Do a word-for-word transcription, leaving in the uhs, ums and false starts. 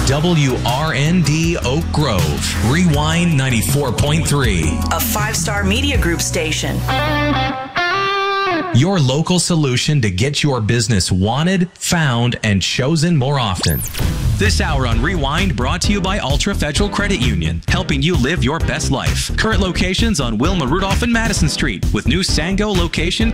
W R N D Oak Grove, Rewind ninety-four point three. A five-star media group station. Your local solution to get your business wanted, found, and chosen more often. This hour on Rewind brought to you by Ultra Federal Credit Union, helping you live your best life. Current locations on Wilma Rudolph and Madison Street, with new Sango location